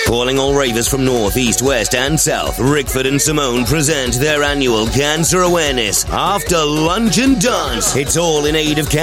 Calling all ravers from north, east, west and south, Rickford and Simone present their annual Cancer Awareness After Luncheon Dance. It's all in aid of